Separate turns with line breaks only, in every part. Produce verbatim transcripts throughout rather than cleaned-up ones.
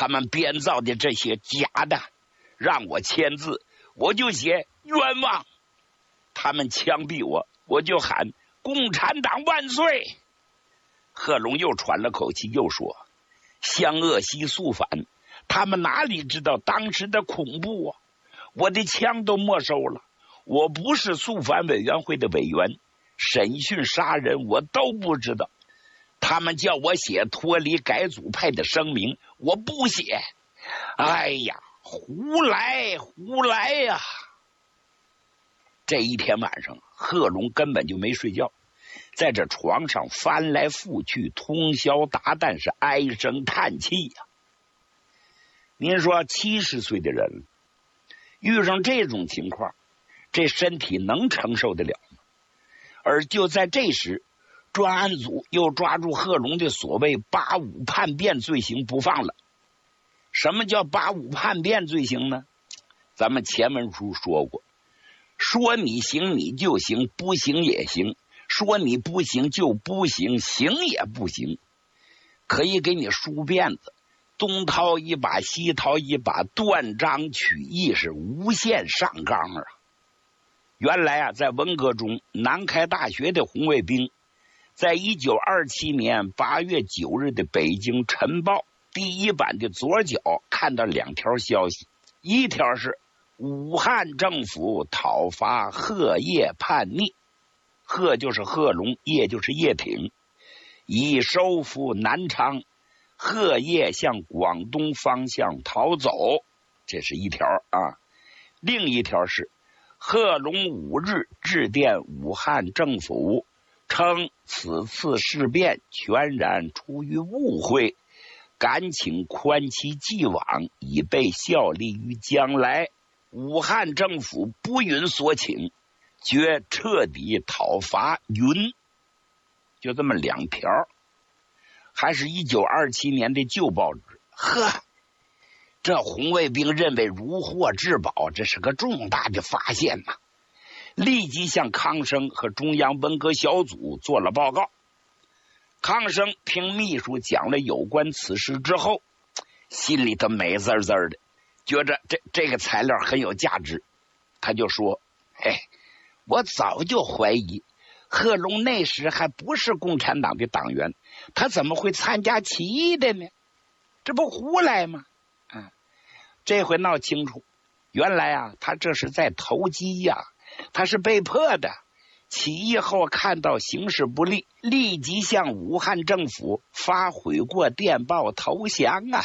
他们编造的这些假的，让我签字，我就写冤枉。他们枪毙我，我就喊共产党万岁。贺龙又喘了口气，又说：湘鄂西肃反，他们哪里知道当时的恐怖啊！我的枪都没收了，我不是肃反委员会的委员，审讯杀人我都不知道。他们叫我写脱离改组派的声明，我不写。哎呀，胡来胡来呀！这一天晚上，贺龙根本就没睡觉，在这床上翻来覆去，通宵达旦，是唉声叹气呀。您说七十岁的人遇上这种情况，这身体能承受得了吗？而就在这时，专案组又抓住贺龙的所谓八五叛变罪行不放了。什么叫八五叛变罪行呢？咱们前文书说过，说你行你就行，不行也行；说你不行就不行，行也不行。可以给你梳辫子，东掏一把西掏一把，断章取义，是无限上纲啊！原来啊，在文革中，南开大学的红卫兵在一九二七年八月九日的北京晨报第一版的左脚看到两条消息，一条是武汉政府讨伐贺叶叛逆，贺就是贺龙，叶就是叶挺，已收复南昌，贺叶向广东方向逃走，这是一条啊。另一条是贺龙五日致电武汉政府，称此次事变全然出于误会，敢请宽其既往，以备效力于将来。武汉政府不允所请，决彻底讨伐云。就这么两条，还是一九二七年的旧报纸。呵，这红卫兵认为如获至宝，这是个重大的发现呐、啊！立即向康生和中央文革小组做了报告。康生听秘书讲了有关此事之后，心里头美滋滋的，觉着这这个材料很有价值。他就说：嘿，我早就怀疑贺龙那时还不是共产党的党员，他怎么会参加起义的呢？这不胡来吗？啊，这回闹清楚，原来啊，他这是在投机呀、啊，他是被迫的。起义后看到形势不利，立即向武汉政府发悔过电报投降啊！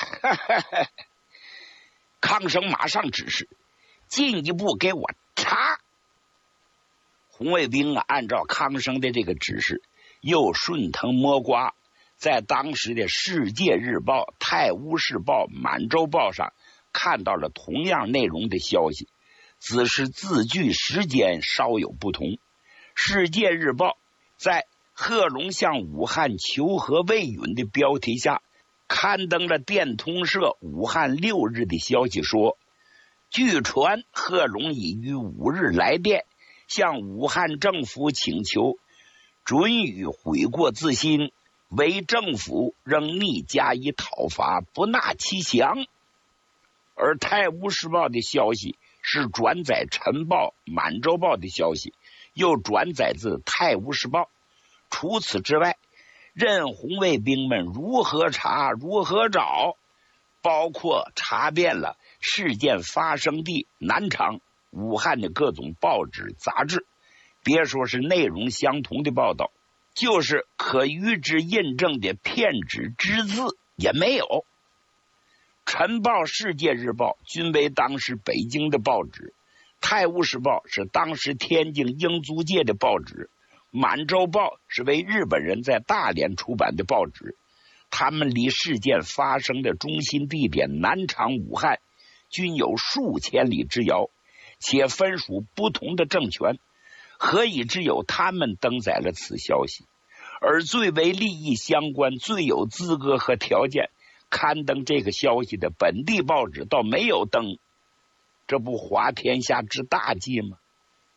康生马上指示进一步给我查。红卫兵啊，按照康生的这个指示，又顺藤摸瓜，在当时的《世界日报》、《泰晤士报》、《满洲报》上看到了同样内容的消息，只是字句时间稍有不同。《世界日报》在贺龙向武汉求和未允的标题下刊登了电通社武汉六日的消息，说据传贺龙已于五日来电向武汉政府请求准予悔过自新，为政府仍逆加以讨伐，不纳其降。而《泰晤士报》的消息是转载晨报、满洲报的消息，又转载自《泰晤士报》。除此之外，任红卫兵们如何查如何找，包括查遍了事件发生地南昌、武汉的各种报纸杂志，别说是内容相同的报道，就是可与之印证的片纸只字也没有。晨报、世界日报均为当时北京的报纸，泰晤士报是当时天津英租界的报纸，满洲报是为日本人在大连出版的报纸。他们离事件发生的中心地点南昌、武汉均有数千里之遥，且分属不同的政权，何以只有他们登载了此消息，而最为利益相关、最有资格和条件刊登这个消息的本地报纸倒没有登？这不滑天下之大稽吗？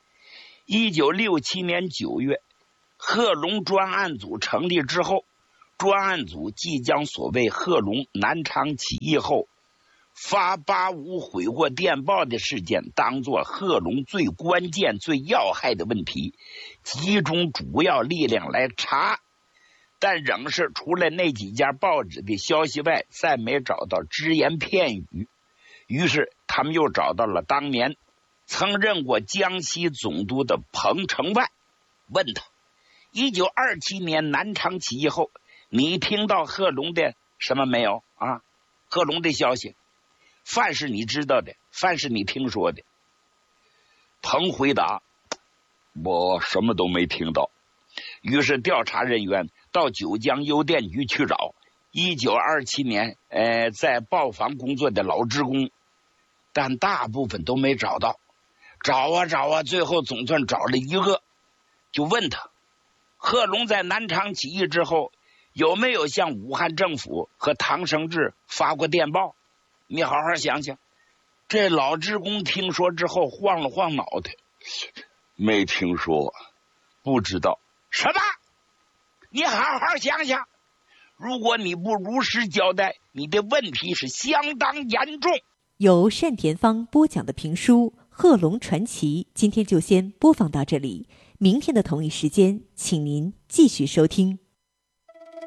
一九六七年九月，贺龙专案组成立之后， 专案组即将所谓贺龙南昌起义后发八五毁获电报的事件当作贺龙最关键最要害的问题，集中主要力量来查，但仍是除了那几家报纸的消息外再没找到只言片语。于是他们又找到了当年曾任过江西总督的彭承万，问他一九二七年南昌起义后你听到贺龙的什么没有啊？贺龙的消息，凡是你知道的，凡是你听说的。彭回答，我什么都没听到。于是调查人员到九江邮电局去找一九二七年呃，在报房工作的老职工，但大部分都没找到。找啊找啊，最后总算找了一个，就问他贺龙在南昌起义之后有没有向武汉政府和唐生智发过电报？你好好想想。这老职工听说之后晃了晃脑袋，没听说，不知道。什么？你好好想想，如果你不如实交代，你的问题是相当严重。
由单田芳播讲的评书《贺龙传奇》今天就先播放到这里，明天的同一时间请您继续收听。